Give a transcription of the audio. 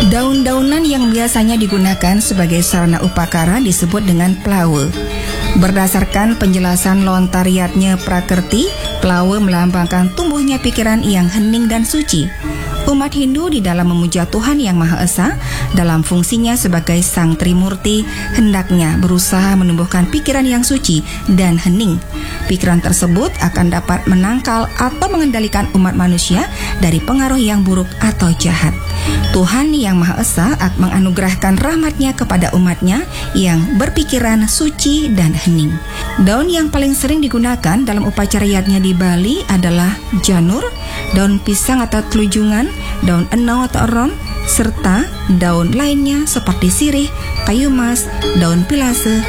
Daun-daunan yang biasanya digunakan sebagai sarana upakara disebut dengan plawe. Berdasarkan penjelasan Lontariatnya Prakerti, plawe melambangkan tumbuhnya pikiran yang hening dan suci. Umat Hindu di dalam memuja Tuhan Yang Maha Esa dalam fungsinya sebagai Sang Trimurti hendaknya berusaha menumbuhkan pikiran yang suci dan hening. Pikiran tersebut akan dapat menangkal atau mengendalikan umat manusia dari pengaruh yang buruk atau jahat. Tuhan Yang Maha Esa akan menganugerahkan rahmat-Nya kepada umat-Nya yang berpikiran suci dan hening. Daun yang paling sering digunakan dalam upacara-nya di Bali adalah janur, daun pisang atau telujungan, daun enau atau eron, serta daun lainnya seperti sirih, kayu mas, daun pilase,